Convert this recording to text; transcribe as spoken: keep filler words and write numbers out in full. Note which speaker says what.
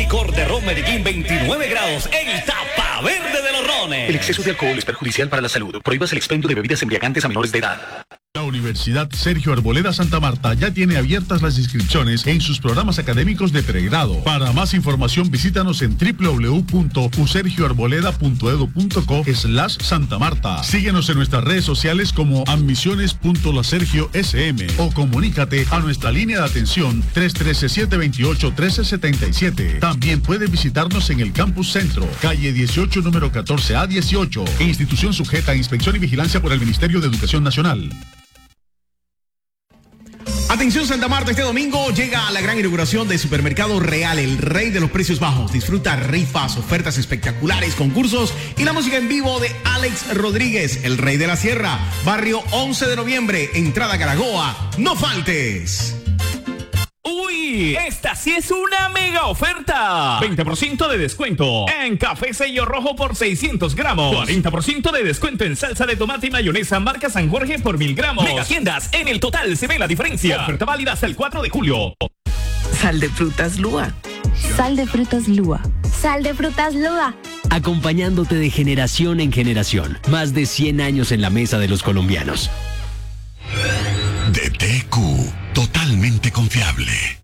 Speaker 1: Licor de ron Medellín veintinueve grados, el tapa verde de los rones.
Speaker 2: El exceso de alcohol es perjudicial para la salud. Prohíbas el expendio de bebidas embriagantes a menores de edad.
Speaker 3: La Universidad Sergio Arboleda Santa Marta ya tiene abiertas las inscripciones en sus programas académicos de pregrado. Para más información visítanos en doble u doble u doble u punto u sergio arboleda punto edu punto co slash Santa Marta. Síguenos en nuestras redes sociales como admisiones punto la sergio ese eme o comunícate a nuestra línea de atención tres uno tres, siete dos ocho, uno tres siete siete. También puede visitarnos en el Campus Centro, calle dieciocho, número catorce A dieciocho, institución sujeta a inspección y vigilancia por el Ministerio de Educación Nacional.
Speaker 4: Atención Santa Marta, este domingo llega la gran inauguración de Supermercado Real, el rey de los precios bajos. Disfruta rifas, ofertas espectaculares, concursos y la música en vivo de Alex Rodríguez, el rey de la sierra. Barrio once de noviembre, entrada Caragoa. ¡No faltes!
Speaker 1: ¡Uy! Esta sí es una mega oferta. veinte por ciento de descuento en café sello rojo por seiscientos gramos. cuarenta por ciento de descuento en salsa de tomate y mayonesa marca San Jorge por mil gramos. Mega tiendas, en el total se ve la diferencia. Oferta válida hasta el cuatro de julio.
Speaker 5: Sal de frutas Lúa.
Speaker 6: Sal de frutas Lúa. Sal de frutas Lúa.
Speaker 7: Acompañándote de generación en generación. Más de cien años en la mesa de los colombianos.
Speaker 8: D T Q, totalmente confiable.